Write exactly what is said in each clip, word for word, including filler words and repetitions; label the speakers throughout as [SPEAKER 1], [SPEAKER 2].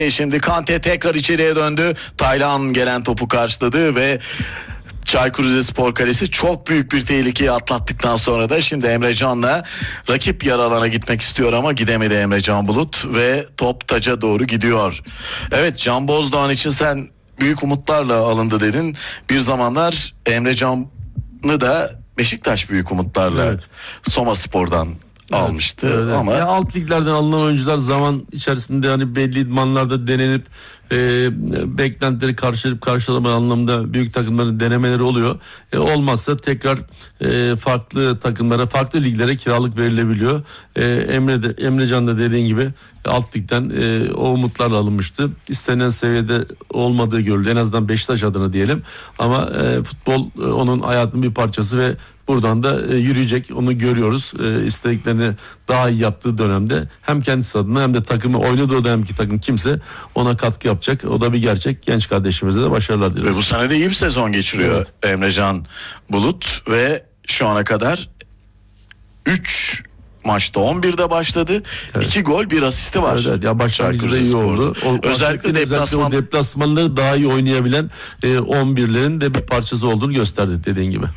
[SPEAKER 1] Şimdi Kante tekrar içeriye döndü. Taylan gelen topu karşıladı ve Çaykur Rizespor kalesi çok büyük bir tehlikeyi atlattıktan sonra da şimdi Emre Can'la rakip yarı alana gitmek istiyor ama gidemedi Emre Can Bulut ve top taca doğru gidiyor. Evet, Can Bozdoğan için sen büyük umutlarla alındı dedin. Bir zamanlar Emre Can'ı da Beşiktaş büyük umutlarla evet. Soma Spor'dan Evet, almıştı öyle. Ama
[SPEAKER 2] ya alt liglerden alınan oyuncular zaman içerisinde hani belli idmanlarda denenip e, beklentileri karşılayıp karşılama anlamında büyük takımların denemeleri oluyor. E, olmazsa tekrar e, farklı takımlara, farklı liglere kiralık verilebiliyor. E, Emre de, Emrecan da dediğin gibi alt ligden e, o umutlarla alınmıştı. İstenen seviyede olmadığı görüldü. En azından Beşiktaş adına diyelim. Ama e, futbol e, onun hayatının bir parçası ve buradan da e, yürüyecek. Onu görüyoruz. E, istediklerini daha iyi yaptığı dönemde hem kendisi adına hem de takımı oynadığı o dönemki takım kimse ona katkı yapacak. O da bir gerçek. Genç kardeşimize de başarılar diliyoruz.
[SPEAKER 1] Ve bu sene de iyi bir sezon geçiriyor evet. Emre Can Bulut ve şu ana kadar üç maçta on birde başladı. Evet. iki gol bir asisti var.
[SPEAKER 2] Evet, ya başlangıçta iyi oldu. O, özellikle deplasman... özellikle deplasmanları daha iyi oynayabilen e, on birlerin de bir parçası olduğunu gösterdi dediğin gibi.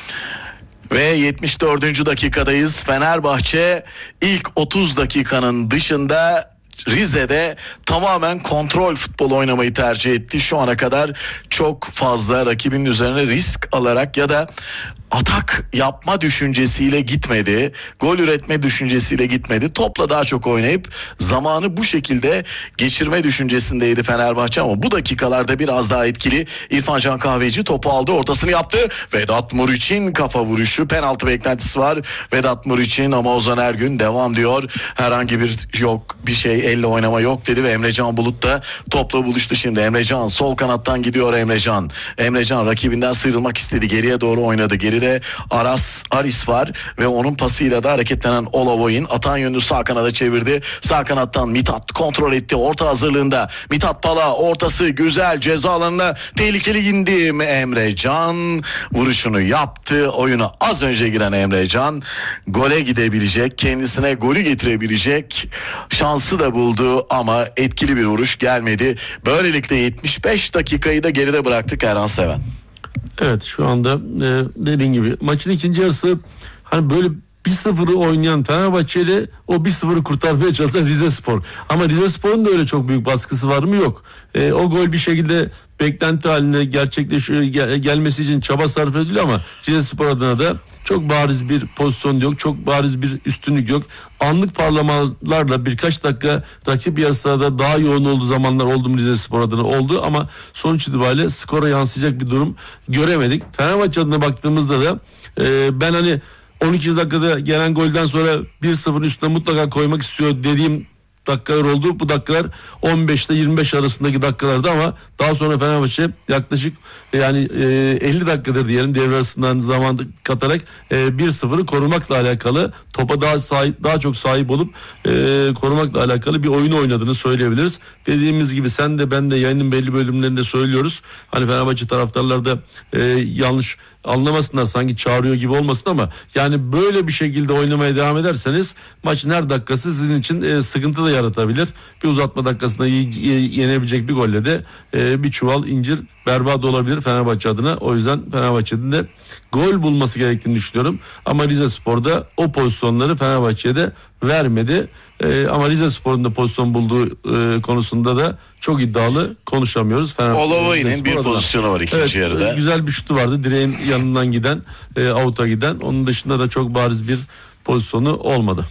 [SPEAKER 1] Ve yetmiş dördüncü dakikadayız. Fenerbahçe ilk otuz dakikanın dışında Rize'de tamamen kontrol futbol oynamayı tercih etti. Şu ana kadar çok fazla rakibinin üzerine risk alarak ya da atak yapma düşüncesiyle gitmedi. Gol üretme düşüncesiyle gitmedi. Topla daha çok oynayıp zamanı bu şekilde geçirme düşüncesindeydi Fenerbahçe ama bu dakikalarda biraz daha etkili. İrfan Can Kahveci topu aldı, ortasını yaptı. Vedat Muriç'in kafa vuruşu, penaltı beklentisi var. Vedat Muriç'in ama Ozan Ergün devam diyor. Herhangi bir yok bir şey, elle oynama yok dedi ve Emre Can Bulut da topla buluştu şimdi. Emre Can sol kanattan gidiyor Emre Can. Emre Can rakibinden sıyrılmak istedi. Geriye doğru oynadı. Geri de Aras Aris var ve onun pasıyla da hareketlenen Olavoy'un atan yönünü sağ kanada çevirdi. Sağ kanattan Mithat kontrol etti. Orta hazırlığında Mithat Pala ortası güzel, ceza alanına tehlikeli indi. Emre Can vuruşunu yaptı. Oyuna az önce giren Emre Can gole gidebilecek, kendisine golü getirebilecek şansı da buldu ama etkili bir vuruş gelmedi. Böylelikle yetmiş beş dakikayı da geride bıraktık Erhan Seven.
[SPEAKER 2] Evet, şu anda e, dediğin gibi maçın ikinci yarısı hani böyle bir sıfırı oynayan Fenerbahçe ile o bir sıfırı kurtarmaya çalışan Rizespor. Ama Rizespor'un da öyle çok büyük baskısı var mı? Yok. E, o gol bir şekilde beklenti haline gerçekleşiyor, gel, gelmesi için çaba sarf ediliyor ama Rizespor adına da çok bariz bir pozisyon yok, çok bariz bir üstünlük yok. Anlık parlamalarla birkaç dakika rakip yarısında daha yoğun olduğu zamanlar oldu mu Rizespor adına oldu ama sonuç itibariyle skora yansıyacak bir durum göremedik. Fenerbahçe adına baktığımızda da e, ben hani on ikinci dakikada gelen golden sonra bir sıfırın üstüne mutlaka koymak istiyor dediğim dakikalar oldu. Bu dakikalar on beşte yirmi beş arasındaki dakikalardı ama daha sonra Fenerbahçe yaklaşık yani e, elli dakikadır diyelim devre arasından zaman katarak e, bir sıfırı korumakla alakalı, topa daha sahip, daha çok sahip olup e, korumakla alakalı bir oyunu oynadığını söyleyebiliriz. Dediğimiz gibi sen de ben de yayının belli bölümlerinde söylüyoruz. Hani Fenerbahçe taraftarlar da e, yanlış anlamasınlar, sanki çağırıyor gibi olmasın ama yani böyle bir şekilde oynamaya devam ederseniz maçın her dakikası sizin için e, sıkıntı da yaratabilir. Bir uzatma dakikasında y- y- yenebilecek bir golle de e, bir çuval incir berbat olabilir Fenerbahçe adına. O yüzden Fenerbahçe'nin de gol bulması gerektiğini düşünüyorum. Ama Rizespor'da o pozisyonları Fenerbahçe'ye de vermedi. Ee, ama Rizespor'un da pozisyon bulduğu e, konusunda da çok iddialı konuşamıyoruz.
[SPEAKER 1] Olavoy'un bir pozisyonu var ikinci evet, yarıda.
[SPEAKER 2] Güzel bir şutu vardı. Direğin yanından giden, e, avuta giden. Onun dışında da çok bariz bir pozisyonu olmadı.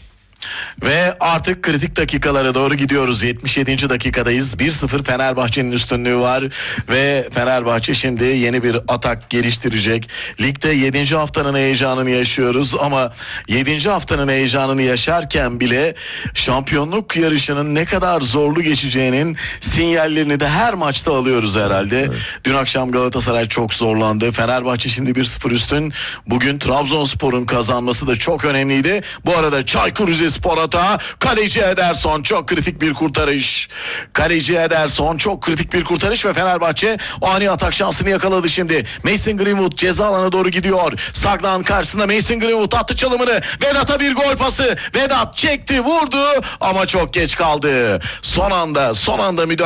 [SPEAKER 1] Ve artık kritik dakikalara doğru gidiyoruz. yetmiş yedinci dakikadayız. bir sıfır Fenerbahçe'nin üstünlüğü var ve Fenerbahçe şimdi yeni bir atak geliştirecek. Ligde yedinci haftanın heyecanını yaşıyoruz ama yedinci haftanın heyecanını yaşarken bile şampiyonluk yarışının ne kadar zorlu geçeceğinin sinyallerini de her maçta alıyoruz herhalde. Evet. Dün akşam Galatasaray çok zorlandı. Fenerbahçe şimdi bir sıfır üstün. Bugün Trabzonspor'un kazanması da çok önemliydi. Bu arada Çaykur Rizespor hata. Kaleci Ederson çok kritik bir kurtarış. Kaleci Ederson çok kritik bir kurtarış ve Fenerbahçe ani atak şansını yakaladı şimdi. Mason Greenwood ceza alanına doğru gidiyor. Saglan karşısında Mason Greenwood attı çalımını. Vedat'a bir gol pası. Vedat çekti, vurdu ama çok geç kaldı. Son anda son anda müdahale